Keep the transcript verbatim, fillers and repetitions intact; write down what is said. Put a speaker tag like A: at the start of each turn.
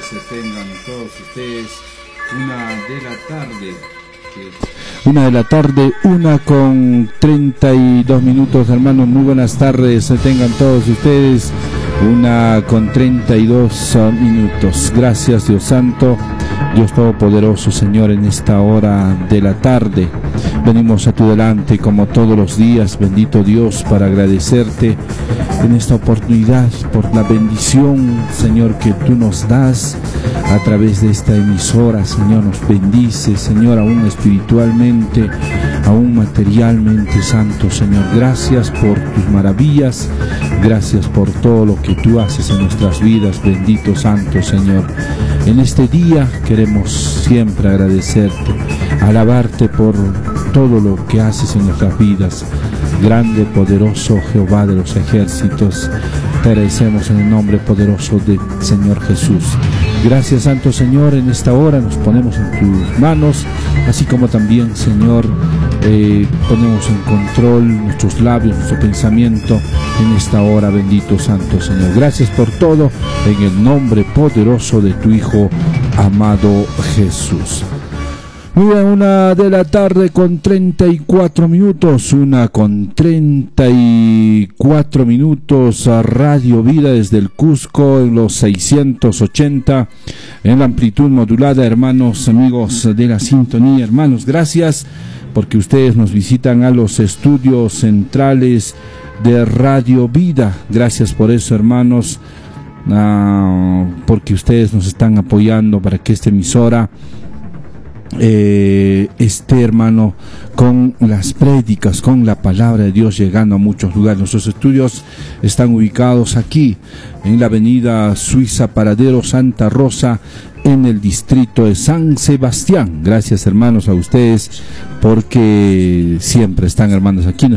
A: tardes tengan todos ustedes. Una de la tarde.
B: Que... Una de la tarde, una con treinta y dos minutos, hermanos. Muy buenas tardes tengan todos ustedes. Una con treinta y dos minutos. Gracias, Dios Santo, Dios Todopoderoso, Señor, en esta hora de la tarde. Venimos a tu delante como todos los días, bendito Dios, para agradecerte en esta oportunidad por la bendición, Señor, que tú nos das a través de esta emisora. Señor, nos bendice, Señor, aún espiritualmente, aún materialmente, Santo Señor. Gracias por tus maravillas, gracias por todo lo que tú haces en nuestras vidas, bendito Santo Señor. En este día queremos siempre agradecerte, alabarte por todo lo que haces en nuestras vidas. Grande, poderoso Jehová de los ejércitos, te agradecemos en el nombre poderoso del Señor Jesús. Gracias, Santo Señor, en esta hora nos ponemos en tus manos, así como también, Señor, eh, ponemos en control nuestros labios, nuestro pensamiento en esta hora, bendito Santo Señor. Gracias por todo, en el nombre poderoso de tu Hijo amado Jesús. Mira, una de la tarde con treinta y cuatro minutos, una con treinta y cuatro minutos, a Radio Vida desde el Cusco en los seiscientos ochenta, en la amplitud modulada, hermanos, amigos de la sintonía, hermanos, gracias porque ustedes nos visitan a los estudios centrales de Radio Vida, gracias por eso, hermanos, uh, porque ustedes nos están apoyando para que esta emisora Eh, este hermano con las prédicas, con la palabra de Dios llegando a muchos lugares. Nuestros estudios están ubicados aquí en la avenida Suiza Paradero Santa Rosa, en el distrito de San Sebastián. Gracias, hermanos, a ustedes porque siempre están, hermanos, aquí.